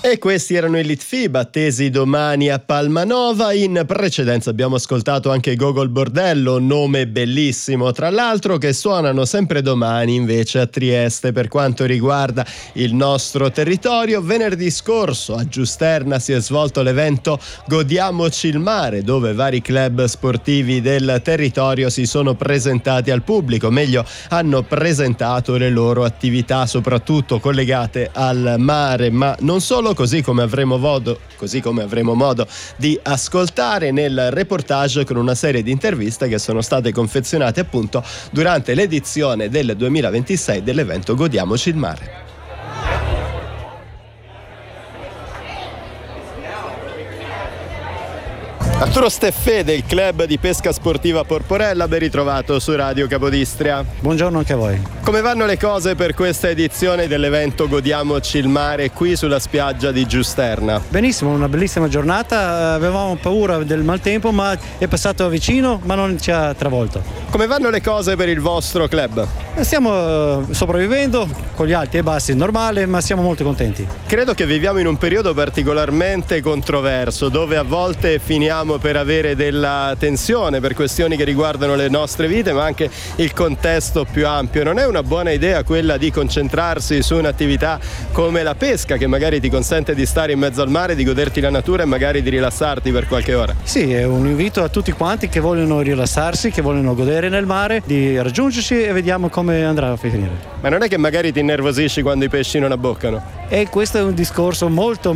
E questi erano i Litfib, attesi domani a Palmanova. In precedenza abbiamo ascoltato anche Gogol Bordello, nome bellissimo tra l'altro, che suonano sempre domani invece a Trieste. Per quanto riguarda il nostro territorio, venerdì scorso a Giusterna si è svolto l'evento Godiamoci il mare, dove vari club sportivi del territorio si sono presentati al pubblico, meglio hanno presentato le loro attività soprattutto collegate al mare, ma non solo. Così come avremo modo di ascoltare nel reportage con una serie di interviste che sono state confezionate appunto durante l'edizione del 2026 dell'evento Godiamoci il mare. Arturo Steffè del club di pesca sportiva Porporella, ben ritrovato su Radio Capodistria. Buongiorno anche a voi. Come vanno le cose per questa edizione dell'evento Godiamoci il mare qui sulla spiaggia di Giusterna? Benissimo, una bellissima giornata, avevamo paura del maltempo ma è passato vicino ma non ci ha travolto. Come vanno le cose per il vostro club? Stiamo sopravvivendo con gli alti e bassi, normale, ma siamo molto contenti. Credo che viviamo in un periodo particolarmente controverso, dove a volte finiamo per avere della tensione per questioni che riguardano le nostre vite, ma anche il contesto più ampio. Non è una buona idea quella di concentrarsi su un'attività come la pesca, che magari ti consente di stare in mezzo al mare, di goderti la natura e magari di rilassarti per qualche ora? Sì, è un invito a tutti quanti che vogliono rilassarsi, che vogliono godere nel mare, di raggiungerci e vediamo come andrà a finire. Ma non è che magari ti innervosisci quando i pesci non abboccano? E questo è un discorso molto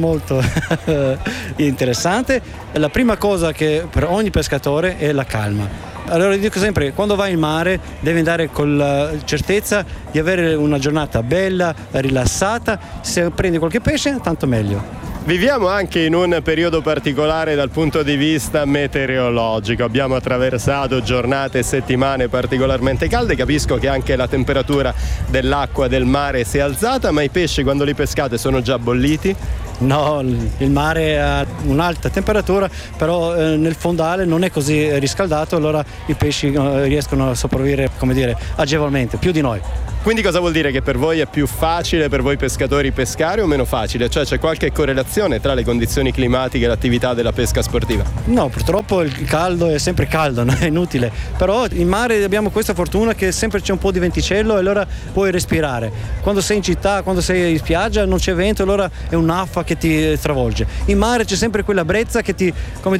interessante. La prima cosa che per ogni pescatore è la calma. Allora dico sempre, quando vai in mare devi andare con la certezza di avere una giornata bella, rilassata. Se prendi qualche pesce, tanto meglio. Viviamo anche in un periodo particolare dal punto di vista meteorologico. Abbiamo attraversato giornate e settimane particolarmente calde. Capisco che anche la temperatura dell'acqua del mare si è alzata, ma i pesci quando li pescate sono già bolliti? No, il mare ha un'alta temperatura, però nel fondale non è così riscaldato, allora i pesci riescono a sopravvivere, agevolmente, più di noi. Quindi cosa vuol dire? Che per voi è più facile, per voi pescatori, pescare o meno facile? Cioè c'è qualche correlazione tra le condizioni climatiche e l'attività della pesca sportiva? No, purtroppo il caldo è sempre caldo, no? È inutile. Però in mare abbiamo questa fortuna che sempre c'è un po' di venticello e allora puoi respirare. Quando sei in città, quando sei in spiaggia non c'è vento, allora è un'affa che ti travolge. In mare c'è sempre quella brezza che ti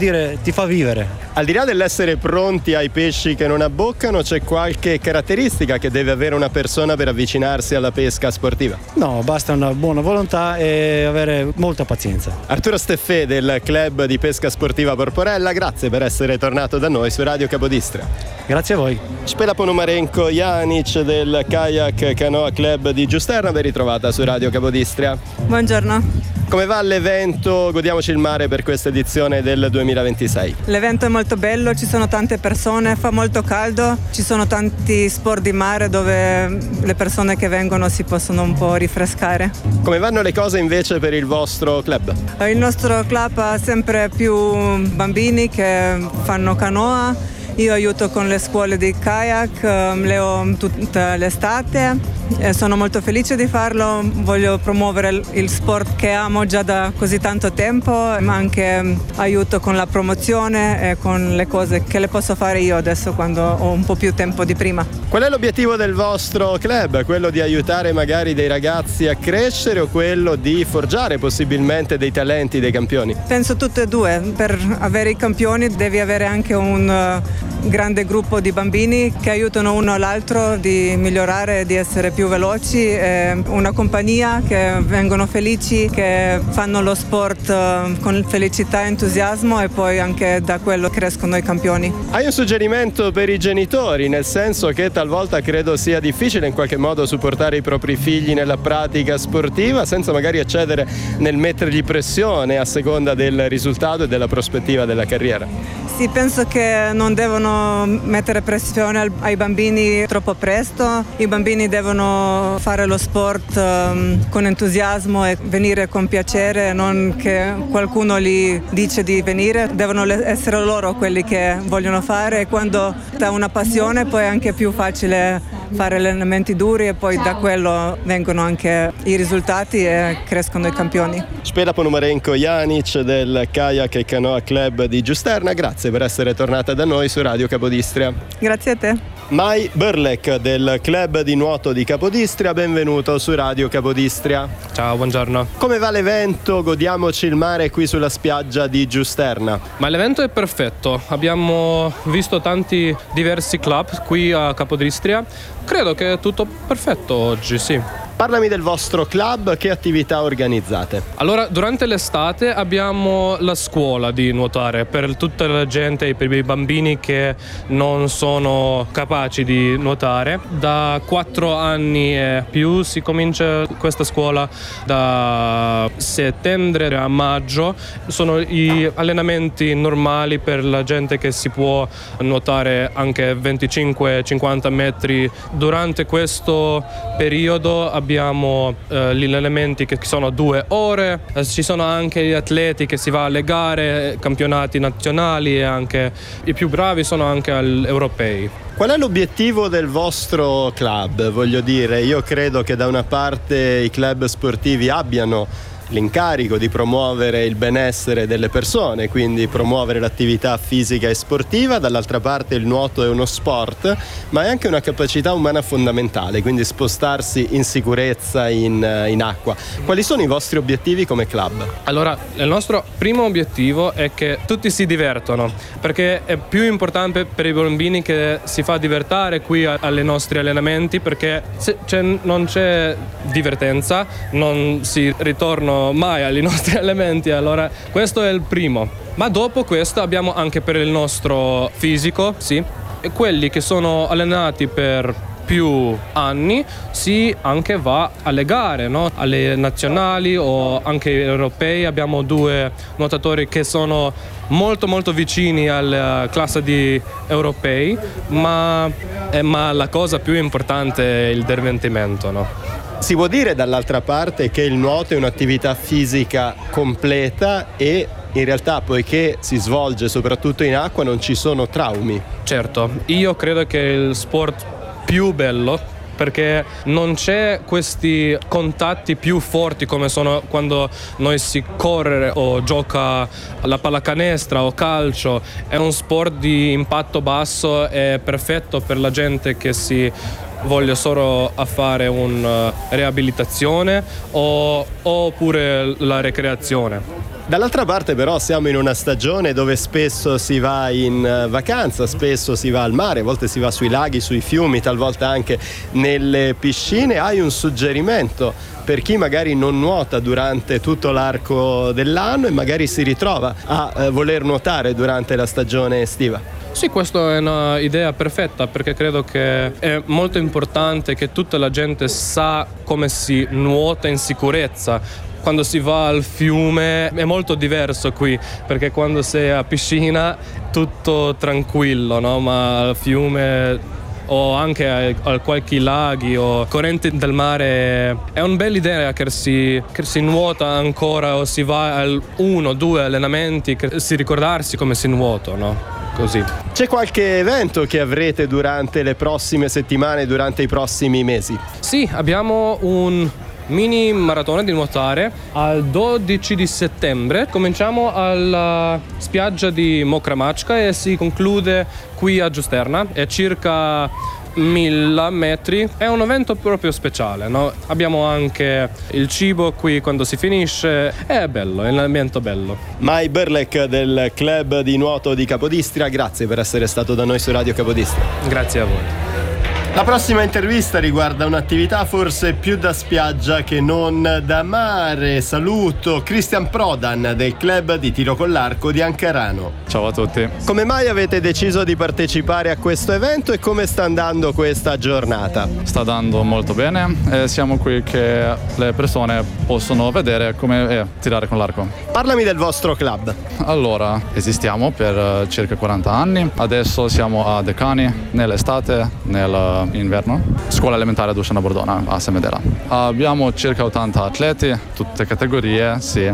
fa vivere. Al di là dell'essere pronti ai pesci che non abboccano, c'è qualche caratteristica che deve avere una persona per avvicinarsi alla pesca sportiva? No, basta una buona volontà e avere molta pazienza. Arturo Steffè del club di pesca sportiva Porporella, grazie per essere tornato da noi su Radio Capodistria. Grazie a voi. Spela Ponomarenko Janic del Kayak Canoa Club di Giusterna, ben ritrovata su Radio Capodistria. Buongiorno. Come va l'evento Godiamoci il mare per questa edizione del 2026? L'evento è molto bello, ci sono tante persone, fa molto caldo, ci sono tanti sport di mare dove le persone che vengono si possono un po' rinfrescare. Come vanno le cose invece per il vostro club? Il nostro club ha sempre più bambini che fanno canoa. Io aiuto con le scuole di kayak, le ho tutta l'estate e sono molto felice di farlo. Voglio promuovere il sport che amo già da così tanto tempo, ma anche aiuto con la promozione e con le cose che le posso fare io adesso quando ho un po' più tempo di prima. Qual è l'obiettivo del vostro club? Quello di aiutare magari dei ragazzi a crescere o quello di forgiare possibilmente dei talenti, dei campioni? Penso tutte e due. Per avere i campioni devi avere anche un grande gruppo di bambini che aiutano uno l'altro di migliorare, di essere più veloci, una compagnia che vengono felici, che fanno lo sport con felicità e entusiasmo e poi anche da quello crescono i campioni. Hai un suggerimento per i genitori, nel senso che talvolta credo sia difficile in qualche modo supportare i propri figli nella pratica sportiva senza magari eccedere nel mettergli pressione a seconda del risultato e della prospettiva della carriera? Sì, penso che non devono mettere pressione ai bambini troppo presto. I bambini devono fare lo sport con entusiasmo e venire con piacere, non che qualcuno gli dice di venire. Devono essere loro quelli che vogliono fare e quando ha una passione poi è anche più facile fare allenamenti duri e poi da quello vengono anche i risultati e crescono i campioni. Spela Ponomarenko Janic del Kayak e Canoa Club di Giusterna, grazie per essere tornata da noi su Radio Capodistria. Grazie a te. Mai Burlek del Club di Nuoto di Capodistria, benvenuto su Radio Capodistria. Ciao, buongiorno. Come va l'evento? Godiamoci il mare qui sulla spiaggia di Giusterna. Ma l'evento è perfetto, abbiamo visto tanti diversi club qui a Capodistria, credo che è tutto perfetto oggi, sì. Parlami del vostro club, che attività organizzate? Allora, durante l'estate abbiamo la scuola di nuotare per tutta la gente, per i bambini che non sono capaci di nuotare. Da 4 anni e più si comincia questa scuola, da settembre a maggio. Sono gli allenamenti normali per la gente che si può nuotare anche 25-50 metri. Durante questo periodo abbiamo gli allenamenti che sono 2 ore, ci sono anche gli atleti che si va alle gare, campionati nazionali e anche i più bravi sono anche agli europei. Qual è l'obiettivo del vostro club? Voglio dire, io credo che da una parte i club sportivi abbiano l'incarico di promuovere il benessere delle persone, quindi promuovere l'attività fisica e sportiva, dall'altra parte il nuoto è uno sport, ma è anche una capacità umana fondamentale, quindi spostarsi in sicurezza in acqua. Quali sono i vostri obiettivi come club? Allora, il nostro primo obiettivo è che tutti si divertono, perché è più importante per i bambini che si fa divertire qui ai nostri allenamenti, perché se non c'è divertenza non si ritorna mai ai nostri elementi, allora questo è il primo. Ma dopo questo abbiamo anche per il nostro fisico, sì, e quelli che sono allenati per più anni si anche va alle gare, no? Alle nazionali o anche europei. Abbiamo 2 nuotatori che sono molto vicini alla classe di europei, ma la cosa più importante è il divertimento, no? Si può dire dall'altra parte che il nuoto è un'attività fisica completa e in realtà, poiché si svolge soprattutto in acqua, non ci sono traumi. Certo, io credo che il sport più bello, perché non c'è questi contatti più forti come sono quando noi si corre o gioca alla pallacanestro o calcio. È un sport di impatto basso, è perfetto per la gente che si voglia solo a fare una riabilitazione oppure la ricreazione. Dall'altra parte però siamo in una stagione dove spesso si va in vacanza, spesso si va al mare, a volte si va sui laghi, sui fiumi, talvolta anche nelle piscine. Hai un suggerimento per chi magari non nuota durante tutto l'arco dell'anno e magari si ritrova a voler nuotare durante la stagione estiva? Sì, questa è un'idea perfetta, perché credo che è molto importante che tutta la gente sa come si nuota in sicurezza. Quando si va al fiume è molto diverso qui, perché quando sei a piscina tutto tranquillo, no? Ma al fiume o anche a qualche laghi o correnti del mare è una bella idea che si nuota ancora o si va al 1-2 allenamenti, che si ricordarsi come si nuota, no? Così. C'è qualche evento che avrete durante le prossime settimane, durante i prossimi mesi? Sì, abbiamo un mini maratona di nuotare al 12 di settembre. Cominciamo alla spiaggia di Mokra-Mačka e si conclude qui a Giusterna. È circa 1000 metri. È un evento proprio speciale, no? Abbiamo anche il cibo qui quando si finisce. È bello, è un ambiente bello. Mai Burlek del Club di Nuoto di Capodistria, grazie per essere stato da noi su Radio Capodistria. Grazie a voi. La prossima intervista riguarda un'attività forse più da spiaggia che non da mare. Saluto Cristian Prodan del club di tiro con l'arco di Ancarano. Ciao a tutti. Come mai avete deciso di partecipare a questo evento e come sta andando questa giornata? Sta andando molto bene e siamo qui che le persone possono vedere come è tirare con l'arco. Parlami del vostro club. Allora, esistiamo per circa 40 anni. Adesso siamo a Decani nell'estate, nell'inverno. Scuola elementare Dušana Bordona a Semedela. Abbiamo circa 80 atleti, tutte categorie, sì,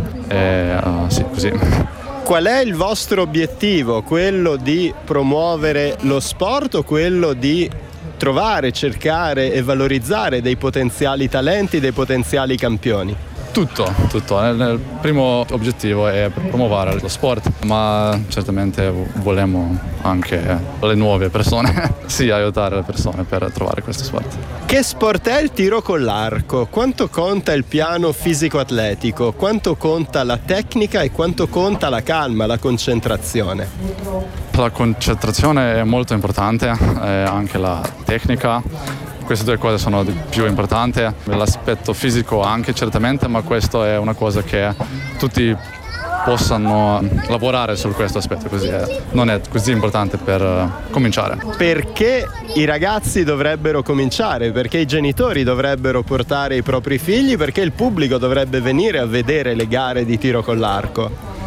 sì, così. Qual è il vostro obiettivo? Quello di promuovere lo sport o quello di trovare, cercare e valorizzare dei potenziali talenti, dei potenziali campioni? Tutto. Il primo obiettivo è promuovere lo sport, ma certamente vogliamo anche le nuove persone, sì, aiutare le persone per trovare questo sport. Che sport è il tiro con l'arco? Quanto conta il piano fisico-atletico? Quanto conta la tecnica e quanto conta la calma, la concentrazione? La concentrazione è molto importante, anche la tecnica. Queste due cose sono più importanti, l'aspetto fisico anche certamente, ma questo è una cosa che tutti possano lavorare su questo aspetto, così non è così importante per cominciare. Perché i ragazzi dovrebbero cominciare? Perché i genitori dovrebbero portare i propri figli? Perché il pubblico dovrebbe venire a vedere le gare di tiro con l'arco?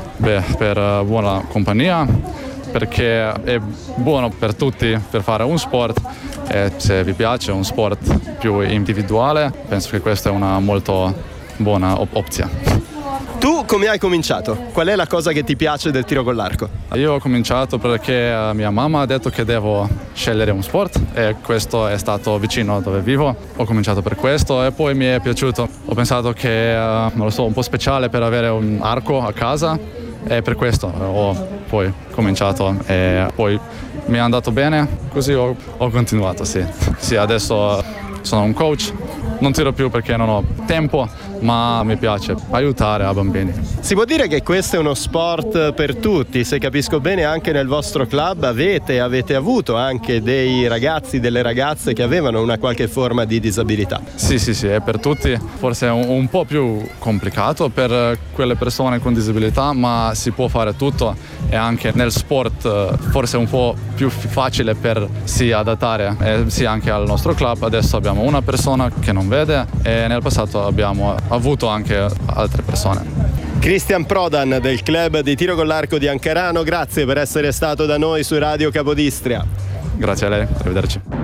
Per buona compagnia, perché è buono per tutti per fare un sport, e se vi piace un sport più individuale, penso che questa è una molto buona opzione. Tu come hai cominciato? Qual è la cosa che ti piace del tiro con l'arco? Io ho cominciato perché mia mamma ha detto che devo scegliere un sport e questo è stato vicino dove vivo. Ho cominciato per questo e poi mi è piaciuto. Ho pensato che, non lo so, un po' speciale per avere un arco a casa e per questo ho poi cominciato e poi mi è andato bene, così ho continuato, sì. Sì, adesso sono un coach, non tiro più perché non ho tempo, ma mi piace aiutare a bambini. Si può dire che questo è uno sport per tutti, se capisco bene anche nel vostro club avete avuto anche dei ragazzi, delle ragazze che avevano una qualche forma di disabilità. Sì, è per tutti, forse è un po' più complicato per quelle persone con disabilità, ma si può fare tutto e anche nel sport forse è un po' più facile per adattare, sì, anche al nostro club. Adesso abbiamo una persona che non vede e nel passato abbiamo avuto anche altre persone. Cristian Prodan del club di tiro con l'arco di Ancarano, grazie per essere stato da noi su Radio Capodistria. Grazie a lei, arrivederci.